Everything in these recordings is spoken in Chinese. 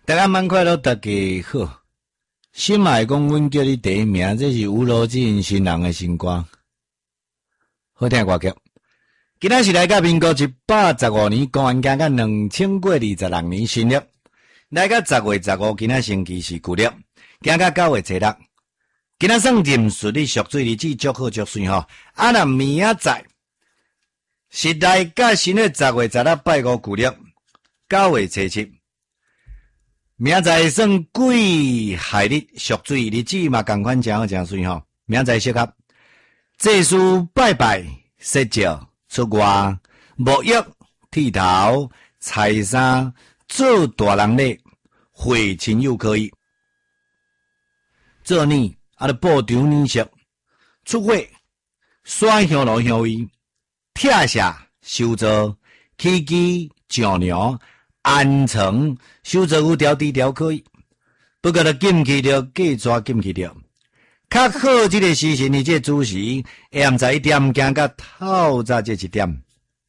大家蛮快乐，大家好。心爱讲，阮叫你第一名，这是吴罗进新人的新歌，好听歌曲。今仔是来到民国115年，公元刚刚2026年新历，来到10月15，今仔星期是旧历，行到9月7日。今仔算任顺利，属水日子足好足顺吼。啊，那明仔载是来到新的10月10日拜五旧历，9月初7。明仔载算癸亥日，属水日子嘛，同款真好真水吼。明仔载适合祭祀拜拜、设教、出外、沐浴、剃头、采衫、做大人礼、会亲友可以。做年啊，就布场年食、出货、刷香炉香味、拆下、修造、起鸡、上娘。安床修做有条低调可以，不过就禁去着，计抓禁去着。较好这个时辰，你这主时下暗在1点行到透早这1点，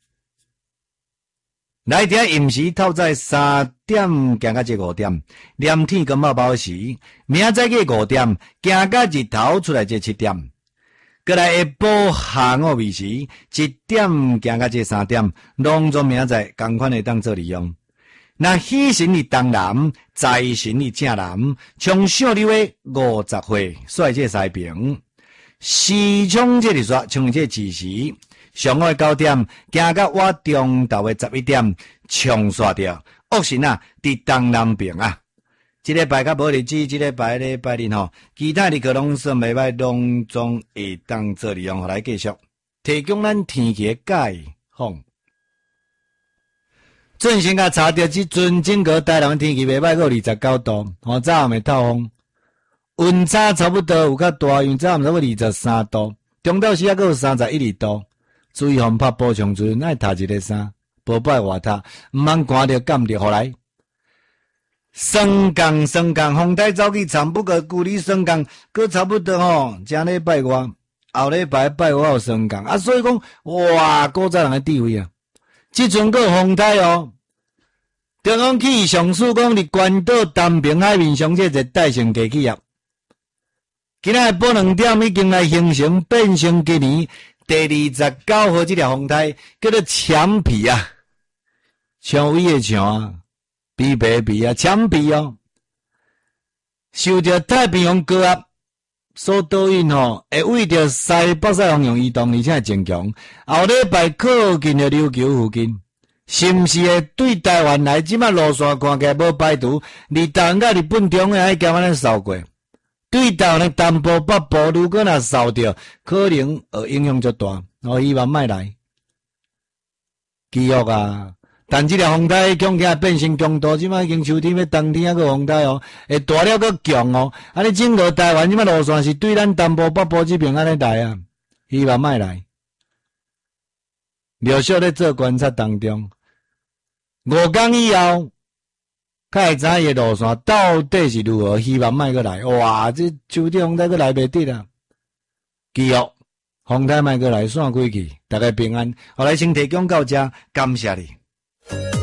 来伫寅时透早3点行到这5点，连天刚冒包时，明仔载个5点行到日头出来这7点，过来下晡下午暝时1点行到这3点，拢总明仔载同款会当做利用。那喜神的东南，财神的正南，从小六的50岁，率这西平，时冲这里说，从这子时，上午9点，行到我中昼的11点，冲刷掉，恶神啊，伫东南边啊。这个拜较无日子，这个拜日吼，其他的可拢算袂歹，拢总会当做利用，来继续提供咱天气的解放。最先甲查到即阵整个台南天气袂歹，过29度，早暗会透风，温差差不多有较大，因为早暗差不多23度，中昼时还有31、2度。注意风拍补充阵，爱套一个衫，无摆外套，毋通寒着感着互来。霜降，风台走去长，不过距离霜降，佮差不多吼，正礼拜外，后礼拜拜五有霜降啊，所以讲哇，古早人的地位啊。即阵个风台哦，中央气象署讲伫关岛东平海面上这热带性低气压，今仔晡2点已经来形成变成今年第29号这条风台，叫做强皮啊，蔷薇的蔷啊，比白比啊，强皮哦，受着太平洋高压所导引吼，会为着北西方向移动，而且会增强。后礼拜靠近着琉球附近，是毋是会对台湾来？即摆路线看起来无排除，日东甲日本中央还兼安尼扫过。对台湾的东部、北部，如果若扫着，可能影响足大。我希望莫来。记录啊！但即条风台恐惊变成强度，即摆已经秋天要冬天个风台哦，会大了个强哦。安尼整个台湾即摆路线是对咱东部北部这边安尼来啊，希望莫来。陆续咧做观察当中，5天以后，较会知伊路线到底是如何，希望莫个来。哇，这秋天风台个来袂得啦。记录，风台莫个来，散开去，大家平安。后来先提供到这，感谢你。